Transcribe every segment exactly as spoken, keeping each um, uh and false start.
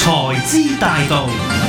財資大道，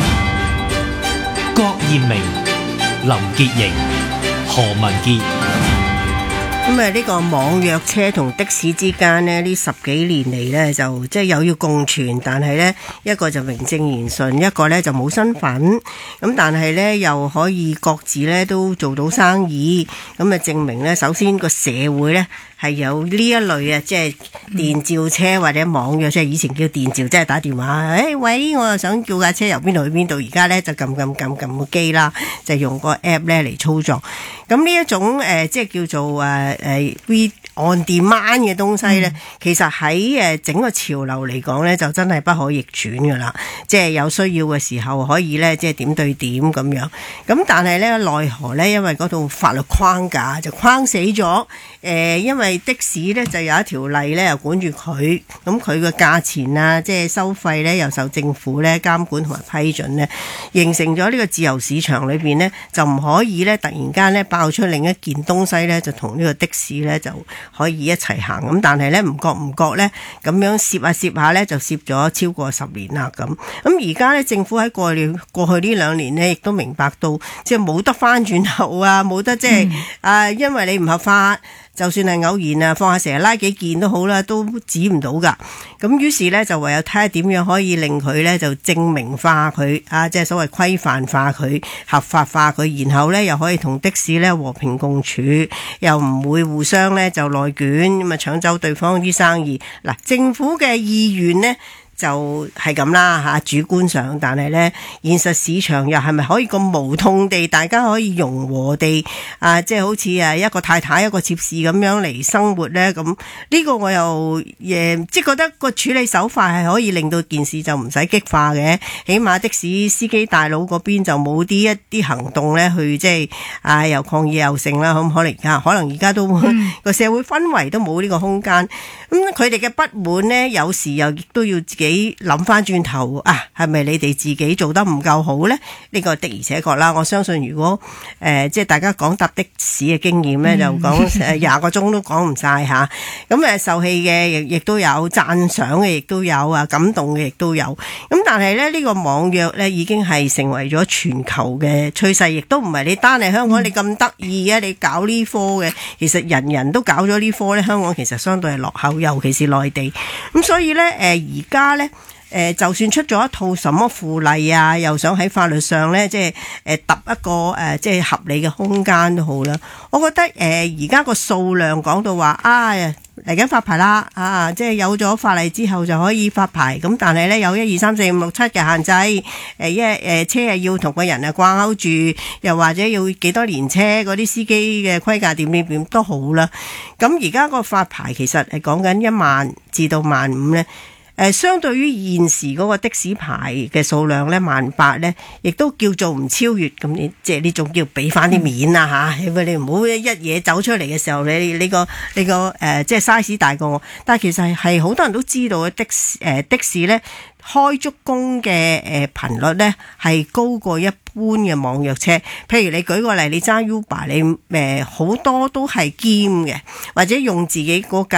郭艷明、林潔瑩、何文傑。 咁啊，呢個網約車同的士之間呢，呢十幾年嚟呢，就即係又要共存，但係呢，一個就名正言順，一個呢就冇身份。咁但係呢，又可以各自呢都做到生意。咁啊，證明呢，首先個社會呢係有呢一類啊，即係電召車或者網約車，以前叫電召，即係打電話，誒、哎、喂，我又想叫架車由邊度去邊度，而家呢，就撳撳撳撳個機啦，就用個 app 呢嚟操作。咁呢一種誒、呃，即係叫做誒誒 we on demand 嘅東西咧，嗯、其實喺誒整個潮流嚟講咧，就真係不可逆轉噶啦。即係有需要嘅時候可以咧，即係點對點咁樣。咁但係咧，奈何咧，因為嗰套法律框架就框死咗。誒、呃，因為的士咧就有一條例咧，又管住佢，咁佢嘅價錢啊，即係收費咧，又受政府咧監管同埋批准咧，形成咗呢個自由市場裏邊咧，就唔可以咧突然間咧爆出另一件東西咧，就同呢個的士咧就可以一齊行。咁但係咧唔覺唔覺咧，咁樣攝下攝下咧就攝咗超過十年啦咁。咁而家咧政府喺過去過去呢兩年咧，亦都明白到即係冇得翻轉頭啊，冇得即係、嗯、啊，因為你唔合法。就算係偶然啊，放下成日拉幾件都好啦，都指唔到噶。咁於是呢，就唯有睇下點樣可以令佢呢就證明化佢啊，即係所謂規範化佢、合法化佢，然後呢又可以同的士呢和平共處，又唔會互相呢就內卷咁啊搶走對方啲生意。嗱，政府嘅意願呢就係咁啦吓，主觀上，但係呢現實市場又係咪可以咁無痛地，大家可以融和地啊，即係好似啊一個太太一個妾侍咁樣嚟生活呢？咁呢個我又誒即係覺得個處理手法係可以令到件事就唔使激化嘅，起碼的士司機大佬嗰邊就冇啲一啲行動呢去即係啊又抗議又成啦，咁可能而家可能而家都個、嗯、社會氛圍都冇呢個空間，咁佢哋嘅不滿呢，有時又亦都要自己諗翻轉頭啊，係咪你哋自己做得唔夠好呢？呢、這個的而且確啦，我相信如果誒、呃、即係大家講搭的士嘅經驗呢，嗯、就講誒廿個鐘都講唔晒吓。咁誒受氣嘅亦亦都有，讚賞嘅亦都有啊，感動嘅亦都有。咁但係咧呢、這個網約呢，已經係成為咗全球嘅趨勢，亦都唔係你單係香港、嗯、你咁得意嘅，你搞呢科嘅，其實人人都搞咗呢科呢。香港其實相對係落後，尤其是內地。咁所以呢，誒而家咧，誒、呃、就算出咗一套什麼附例啊，又想喺法律上咧，即係誒揼一個誒、呃、即係合理嘅空間都好啦。我覺得誒而家個數量講到話啊嚟緊發牌啦，啊即係有咗法例之後就可以發牌。咁但係咧有一二三四五六七嘅限制，誒一誒車係要同個人啊掛鈎住，又或者要幾多年車嗰啲司機嘅規格點點點都好啦。咁而家個發牌其實係講緊一萬至到萬五咧。誒、呃，相對於現時嗰個的士牌嘅數量咧，萬八咧，亦都叫做唔超越咁，你即係呢種叫俾翻啲面啦吓，因為你唔好一嘢走出嚟嘅時候，你你個你個誒、呃，即係 size 大過我。但係其實係好多人都知道嘅的士誒、呃、的士咧，開足工嘅誒頻率咧係高過一般嘅網約車。譬如你舉個例，你揸 Uber，你誒好、呃、多都係兼嘅，或者用自己嗰架。